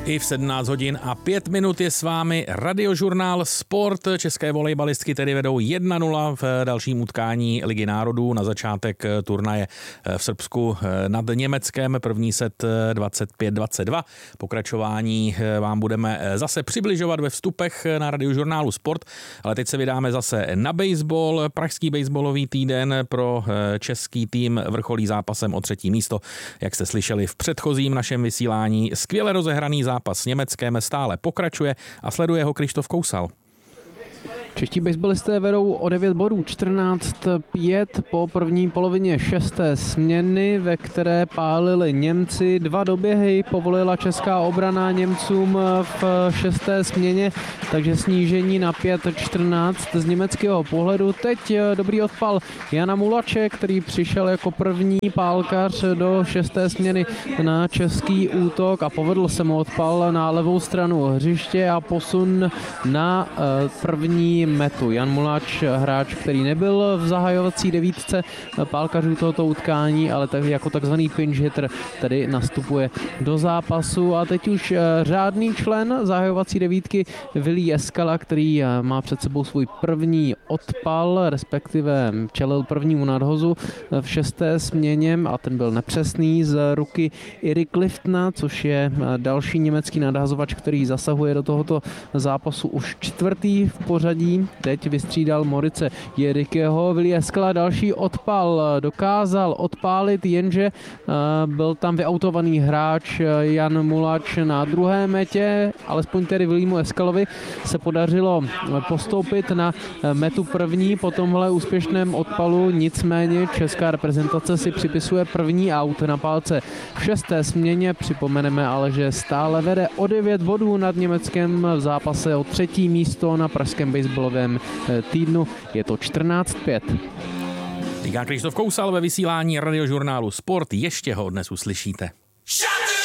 I v 17 hodin a 5 minut je s vámi Radiožurnál Sport. České volejbalistky tedy vedou 1-0 v dalším utkání Ligy národů na začátek turnaje v Srbsku nad Německem. První set 25-22. Pokračování vám budeme zase přibližovat ve vstupech na Radiožurnálu Sport, ale teď se vydáme zase na baseball. Pražský baseballový týden pro český tým vrcholí zápasem o 3. místo. Jak jste slyšeli v předchozím našem vysílání, skvěle rozehraný zápas s Německem stále pokračuje a sleduje ho Krištof Kousal. Čeští baseballisté vedou o 9 bodů, 14-5 po první polovině 6. směny, ve které pálili Němci. 2 doběhy povolila česká obrana Němcům v 6. směně, takže snížení na 5-14 z německého pohledu. Teď dobrý odpal Jana Mulače, který přišel jako první pálkař do 6. směny na český útok a povedl se mu odpal na levou stranu hřiště a posun na první metu. Jan Mulač, hráč, který nebyl v zahajovací devítce pálkařů tohoto utkání, ale tak jako takzvaný pinch hitter, tedy nastupuje do zápasu. A teď už řádný člen zahajovací devítky Willi Eskala, který má před sebou svůj první odpal, respektive čelil prvnímu nadhozu v 6. směně a ten byl nepřesný z ruky Erik Liftna, což je další německý nadhazovač, který zasahuje do tohoto zápasu už 4. v pořadí. Teď vystřídal Morice Jerikeho. Willi Eskala další odpal dokázal odpálit, jenže byl tam vyautovaný hráč Jan Mulač na druhé metě. Alespoň tedy Willimu Eskalovi se podařilo postoupit na metu první po tomhle úspěšném odpalu. Nicméně česká reprezentace si připisuje první aut na pálce v 6. směně. Připomeneme ale, že stále vede o 9 bodů nad Německem v zápase o 3. místo na pražském baseballovém týdnu. Je to 14-5. Říká Krištof Kousal ve vysílání Radiožurnálu Sport. Ještě ho dnes uslyšíte.